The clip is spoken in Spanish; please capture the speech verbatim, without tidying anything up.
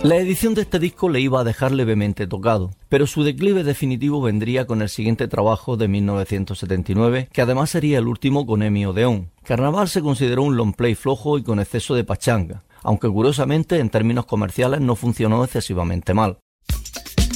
La edición de este disco le iba a dejar levemente tocado, pero su declive definitivo vendría con el siguiente trabajo de mil novecientos setenta y nueve, que además sería el último con Emi Odeón. Carnaval se consideró un long play flojo y con exceso de pachanga, aunque curiosamente en términos comerciales no funcionó excesivamente mal.